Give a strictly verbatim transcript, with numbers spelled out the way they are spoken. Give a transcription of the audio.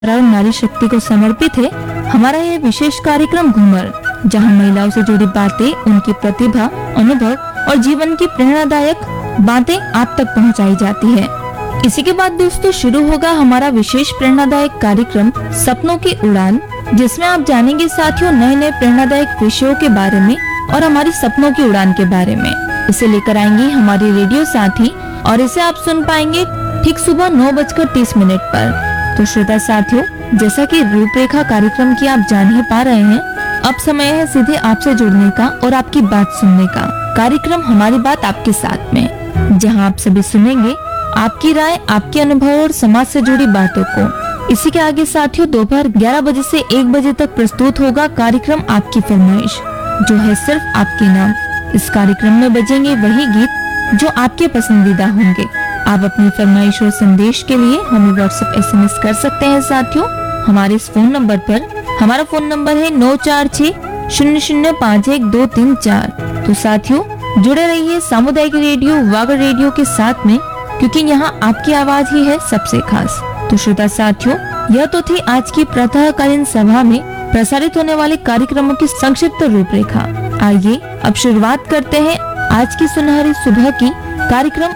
और नारी शक्ति को समर्पित है हमारा यह विशेष कार्यक्रम घूमर, जहां महिलाओं से जुड़ी बातें, उनकी प्रतिभा, अनुभव और जीवन की प्रेरणादायक बातें आप तक पहुंचाई जाती है। इसी के बाद दोस्तों शुरू होगा हमारा विशेष प्रेरणादायक कार्यक्रम सपनों की उड़ान, जिसमें आप जानेंगे साथियों नए नए प्रेरणादायक विषयों के बारे में और हमारी सपनों की उड़ान के बारे में। इसे लेकर आएंगे हमारे रेडियो साथी और इसे आप सुन पाएंगे ठीक सुबह नौ बजकर तीस मिनट पर। तो श्रोता साथियों, जैसा कि रूपरेखा कार्यक्रम की आप जान ही पा रहे हैं, अब समय है सीधे आपसे जुड़ने का और आपकी बात सुनने का। कार्यक्रम हमारी बात आपके साथ में, जहां आप सभी सुनेंगे आपकी राय, आपके अनुभव और समाज से जुड़ी बातों को। इसी के आगे साथियों दोपहर ग्यारह बजे से एक बजे तक प्रस्तुत होगा कार्यक्रम आपकी फरमाइश, जो है सिर्फ आपके नाम। इस कार्यक्रम में बजेंगे वही गीत जो आपके पसंदीदा होंगे। आप अपनी फरमाइश और संदेश के लिए हमें व्हाट्सएप एसएमएस कर सकते हैं साथियों हमारे इस फोन नंबर पर। हमारा फोन नंबर है नौ चार छह शून्य शून्य पाँच एक दो तीन चार। तो साथियों जुड़े रहिए सामुदायिक रेडियो वागड़ रेडियो के साथ में, क्योंकि यहाँ आपकी आवाज ही है सबसे खास। तो श्रोता साथियों, यह तो थी आज की प्रातःकालीन सभा में प्रसारित होने वाले कार्यक्रमों की संक्षिप्त रूपरेखा। आइए अब शुरुआत करते हैं आज की सुनहरी सुबह की कार्यक्रम